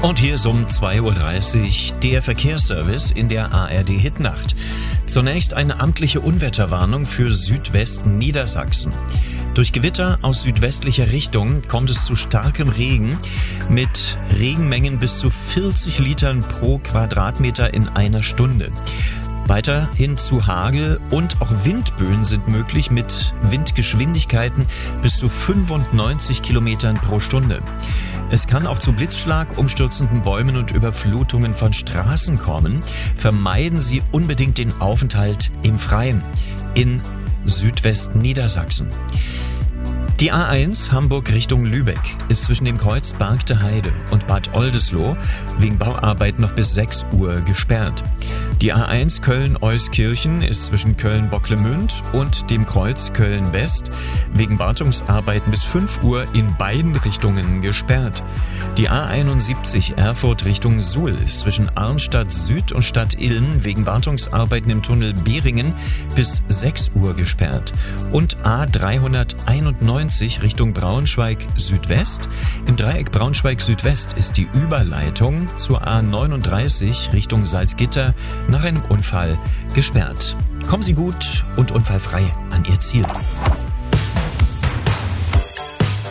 Und hier ist um 2:30 Uhr der Verkehrsservice in der ARD-Hitnacht. Zunächst eine amtliche Unwetterwarnung für Südwesten Niedersachsen. Durch Gewitter aus südwestlicher Richtung kommt es zu starkem Regen mit Regenmengen bis zu 40 Litern pro Quadratmeter in einer Stunde. Weiterhin zu Hagel und auch Windböen sind möglich mit Windgeschwindigkeiten bis zu 95 Kilometern pro Stunde. Es kann auch zu Blitzschlag, umstürzenden Bäumen und Überflutungen von Straßen kommen. Vermeiden Sie unbedingt den Aufenthalt im Freien in Südwesten Niedersachsen. Die A1 Hamburg Richtung Lübeck ist zwischen dem Kreuz Bargte Heide und Bad Oldesloe wegen Bauarbeit noch bis 6 Uhr gesperrt. Die A1 Köln-Euskirchen ist zwischen Köln-Bocklemünd und dem Kreuz Köln-West wegen Wartungsarbeiten bis 5 Uhr in beiden Richtungen gesperrt. Die A71 Erfurt Richtung Suhl ist zwischen Arnstadt Süd und Stadt Ilm wegen Wartungsarbeiten im Tunnel Behringen bis 6 Uhr gesperrt. Und A391 Richtung Braunschweig Südwest. Im Dreieck Braunschweig Südwest ist die Überleitung zur A39 Richtung Salzgitter nach einem Unfall gesperrt. Kommen Sie gut und unfallfrei an Ihr Ziel.